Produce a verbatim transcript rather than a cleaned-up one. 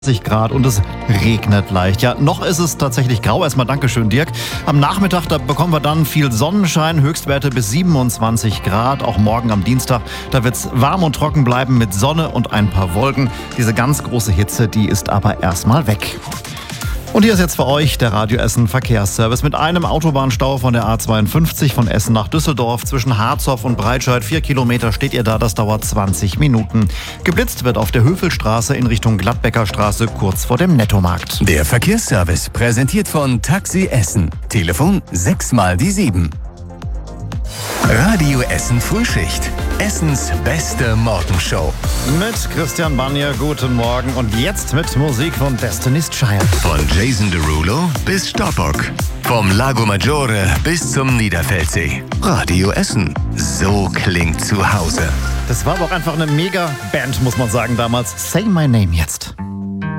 Grad und es regnet leicht. Ja, noch ist es tatsächlich grau. Erstmal Dankeschön, Dirk. Am Nachmittag, da bekommen wir dann viel Sonnenschein, Höchstwerte bis siebenundzwanzig Grad. Auch morgen am Dienstag, da wird es warm und trocken bleiben mit Sonne und ein paar Wolken. Diese ganz große Hitze, die ist aber erstmal weg. Und hier ist jetzt für euch der Radio Essen Verkehrsservice mit einem Autobahnstau von der A zweiundfünfzig von Essen nach Düsseldorf. Zwischen Harzhof und Breitscheid, vier Kilometer steht ihr da, das dauert zwanzig Minuten. Geblitzt wird auf der Höfelstraße in Richtung Gladbecker Straße kurz vor dem Nettomarkt. Der Verkehrsservice präsentiert von Taxi Essen. Telefon sechs mal die sieben. Radio Essen Frühschicht. Essens beste Morgenshow. Mit Christian Banier, guten Morgen. Und jetzt mit Musik von Destiny's Child. Von Jason Derulo bis Stoppock. Vom Lago Maggiore bis zum Niederfeldsee. Radio Essen. So klingt zu Hause. Das war aber auch einfach eine Mega-Band, muss man sagen, damals. Say My Name jetzt.